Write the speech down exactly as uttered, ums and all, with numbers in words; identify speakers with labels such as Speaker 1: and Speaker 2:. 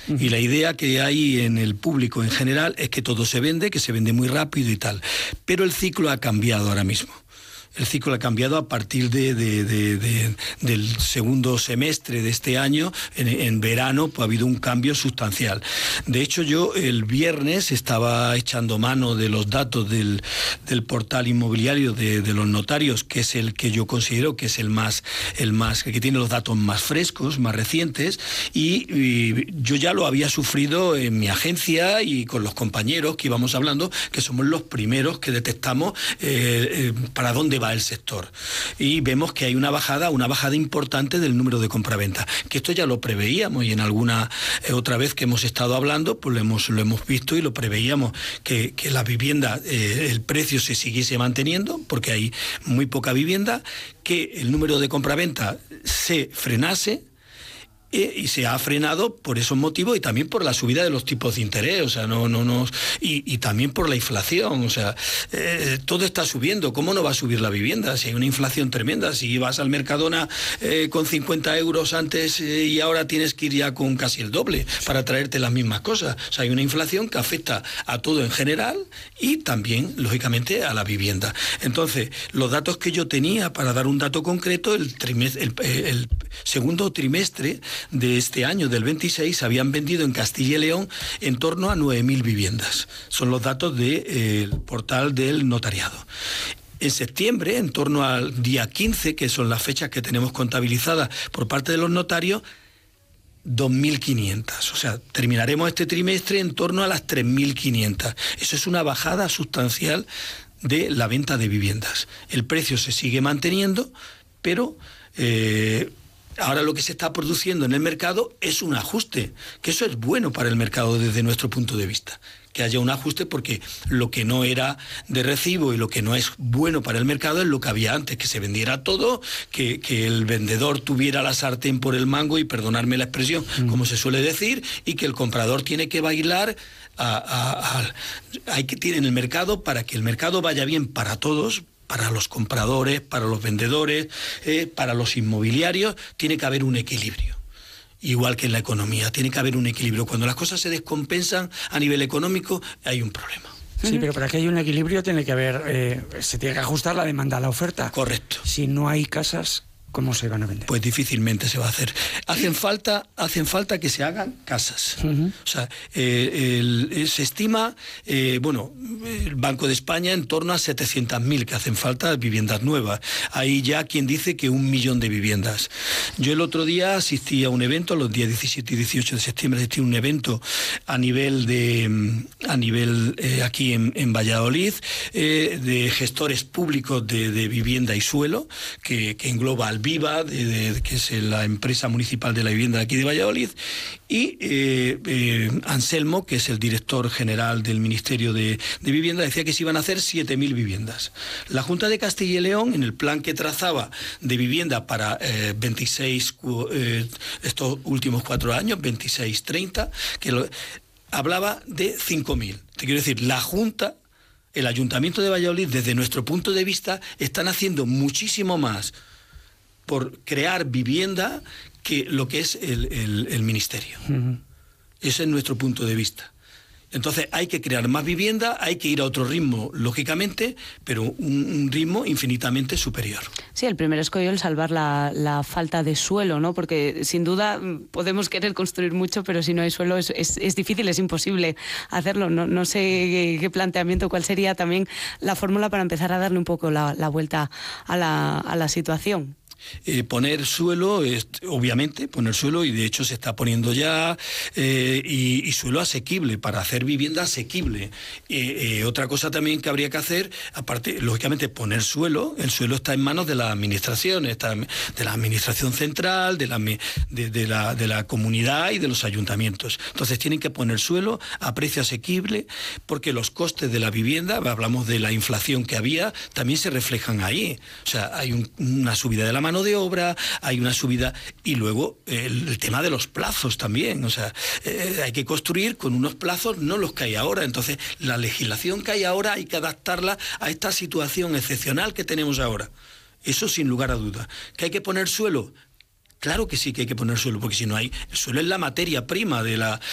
Speaker 1: Uh-huh. Y la idea que hay en el público en general es que todo se vende, que se vende muy rápido y tal. Pero el ciclo ha cambiado ahora mismo. El ciclo ha cambiado a partir de, de, de, de, del segundo semestre de este año. En, en verano pues, ha habido un cambio sustancial. De hecho, yo el viernes estaba echando mano de los datos del, del portal inmobiliario de, de los notarios, que es el que yo considero que es el más, el más, el que tiene los datos más frescos, más recientes, y, y yo ya lo había sufrido en mi agencia y con los compañeros que íbamos hablando, que somos los primeros que detectamos eh, eh, para dónde va el sector, y vemos que hay una bajada, una bajada importante del número de compraventas, que esto ya lo preveíamos y en alguna eh, otra vez que hemos estado hablando, pues lo hemos, lo hemos visto y lo preveíamos, que, que la vivienda, eh, el precio se siguiese manteniendo, porque hay muy poca vivienda, que el número de compraventas se frenase, y se ha frenado por esos motivos y también por la subida de los tipos de interés, o sea, no, no, no, y, y también por la inflación, o sea, eh, todo está subiendo. ¿Cómo no va a subir la vivienda? Si hay una inflación tremenda, si vas al Mercadona eh, con cincuenta euros antes eh, y ahora tienes que ir ya con casi el doble para traerte las mismas cosas. O sea, hay una inflación que afecta a todo en general y también, lógicamente, a la vivienda. Entonces, los datos que yo tenía, para dar un dato concreto, el, trimestre, el, el segundo trimestre de este año, del veintiséis, habían vendido en Castilla y León en torno a nueve mil viviendas. Son los datos del eh, portal del notariado. En septiembre, en torno al día quince, que son las fechas que tenemos contabilizadas por parte de los notarios, dos mil quinientas. O sea, terminaremos este trimestre en torno a las tres mil quinientas. Eso es una bajada sustancial de la venta de viviendas. El precio se sigue manteniendo, pero Eh, ahora lo que se está produciendo en el mercado es un ajuste, que eso es bueno para el mercado desde nuestro punto de vista, que haya un ajuste, porque lo que no era de recibo y lo que no es bueno para el mercado es lo que había antes, que se vendiera todo, que, que el vendedor tuviera la sartén por el mango, y perdonadme la expresión, mm. como se suele decir, y que el comprador tiene que bailar a, a, a, hay que tiene en el mercado, para que el mercado vaya bien para todos, para los compradores, para los vendedores, eh, para los inmobiliarios, tiene que haber un equilibrio. Igual que en la economía, tiene que haber un equilibrio. Cuando las cosas se descompensan a nivel económico, hay un problema.
Speaker 2: Sí, pero para que haya un equilibrio tiene que haber, eh, se tiene que ajustar la demanda a la oferta.
Speaker 1: Correcto.
Speaker 2: Si no hay casas, ¿cómo se van a vender?
Speaker 1: Pues difícilmente se va a hacer. Hacen falta, hacen falta que se hagan casas. Uh-huh. O sea, eh, el, se estima, eh, bueno, el Banco de España en torno a setecientas mil que hacen falta viviendas nuevas. Hay ya quien dice que un millón de viviendas. Yo el otro día asistí a un evento, los días diecisiete y dieciocho de septiembre asistí a un evento a nivel de, a nivel eh, aquí en, en Valladolid, eh, de gestores públicos de, de vivienda y suelo, que, que engloba al Viva, de, de, que es la empresa municipal de la vivienda de aquí de Valladolid, y eh, eh, Anselmo, que es el director general del Ministerio de, de Vivienda, decía que se iban a hacer siete mil viviendas. La Junta de Castilla y León, en el plan que trazaba de vivienda para eh, veintiséis, eh, estos últimos cuatro años, veintiséis treinta, que lo, hablaba de cinco mil. Te quiero decir, la Junta, el Ayuntamiento de Valladolid, desde nuestro punto de vista, están haciendo muchísimo más por crear vivienda que lo que es el, el, el Ministerio. Uh-huh. Ese es nuestro punto de vista. Entonces hay que crear más vivienda, hay que ir a otro ritmo, lógicamente, pero un, un ritmo infinitamente superior.
Speaker 3: Sí, el primer escollo es salvar la, la falta de suelo, ¿no? Porque sin duda podemos querer construir mucho, pero si no hay suelo es, es, es difícil, es imposible hacerlo. No, no sé qué, qué planteamiento, cuál sería también la fórmula para empezar a darle un poco la, la vuelta a la, a la situación.
Speaker 1: Eh, poner suelo, es, obviamente, poner suelo, y de hecho se está poniendo ya, eh, y, y suelo asequible, para hacer vivienda asequible. Eh, eh, otra cosa también que habría que hacer, aparte, lógicamente, poner suelo. El suelo está en manos de la administración, está de la administración central, de la, de, de, la, de la comunidad y de los ayuntamientos. Entonces tienen que poner suelo a precio asequible, porque los costes de la vivienda, hablamos de la inflación que había, también se reflejan ahí. O sea, hay un, una subida de la mano de obra, hay una subida, y luego el, el tema de los plazos también. O sea, eh, hay que construir con unos plazos, no los que hay ahora. Entonces, la legislación que hay ahora hay que adaptarla a esta situación excepcional que tenemos ahora. Eso sin lugar a dudas. ¿Que hay que poner suelo? Claro que sí que hay que poner suelo, porque si no hay, el suelo es la materia prima de la,